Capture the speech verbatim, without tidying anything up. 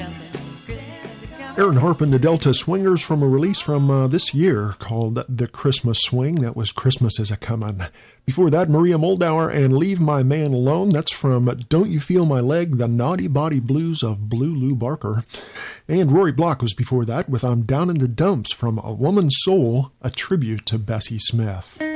Aaron Harp and the Delta Swingers from a release from uh, this year called The Christmas Swing. That was Christmas Is A-Comin'. Before that, Maria Moldauer and Leave My Man Alone. That's from Don't You Feel My Leg, The Naughty Body Blues of Blue Lou Barker. And Rory Block was before that with I'm Down in the Dumps from A Woman's Soul, a tribute to Bessie Smith.